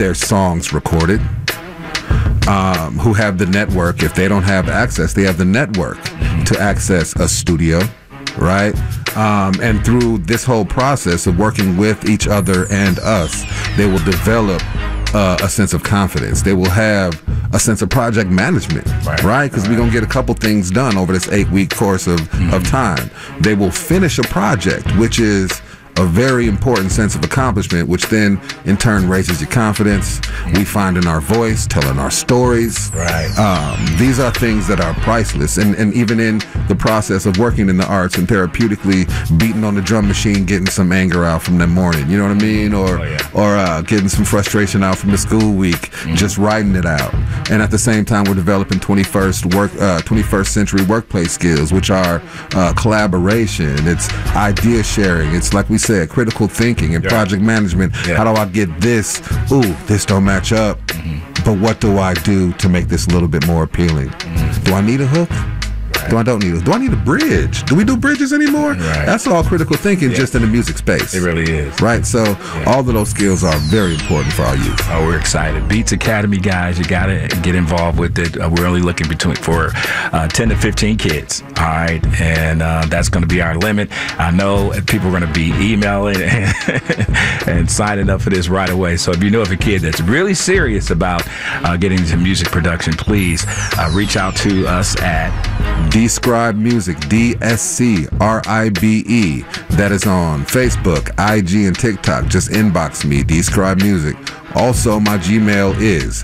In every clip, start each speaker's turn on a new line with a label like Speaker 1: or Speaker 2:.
Speaker 1: their songs recorded, who have the network. If they don't have access, they have the network to access a studio, right? And through this whole process of working with each other and us, they will develop a sense of confidence. They will have a sense of project management, right? Because we're going to get a couple things done over this 8-week course of time. They will finish a project, which is a very important sense of accomplishment, which then in turn raises your confidence. We find in our voice, telling our stories. These are things that are priceless. And even in the process of working in the arts and therapeutically beating on the drum machine, getting some anger out from the morning, you know what I mean? Or getting some frustration out from the school week, just writing it out. And at the same time, we're developing 21st century workplace skills, which are collaboration, it's idea sharing, it's like we said, critical thinking and project management. How do I get this? Ooh, this don't match up. But what do I do to make this a little bit more appealing? Do I need a hook? Do I don't need it? Do I need a bridge? Do we do bridges anymore? That's all critical thinking just in the music space.
Speaker 2: It really is.
Speaker 1: Right? So all of those skills are very important for our youth.
Speaker 2: Oh, we're excited. Beats Academy, guys, you got to get involved with it. We're only looking for 10 to 15 kids. All right. And that's going to be our limit. I know people are going to be emailing and signing up for this right away. So if you know of a kid that's really serious about getting into music production, please reach out to us at
Speaker 1: Describe Music, DSCRIBE. That is on Facebook, IG, and TikTok. Just inbox me, Describe Music. Also, my Gmail is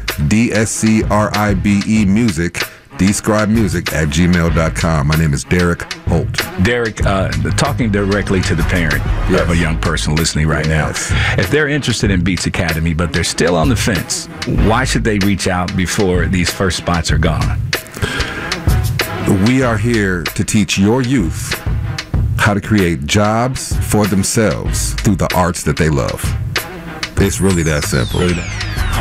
Speaker 1: DSCRIBE Music, describemusic@gmail.com. My name is Derek Holt.
Speaker 2: Derek, talking directly to the parent of a young person listening right now. If they're interested in Beats Academy, but they're still on the fence, why should they reach out before these first spots are gone?
Speaker 1: We are here to teach your youth how to create jobs for themselves through the arts that they love. It's really that simple.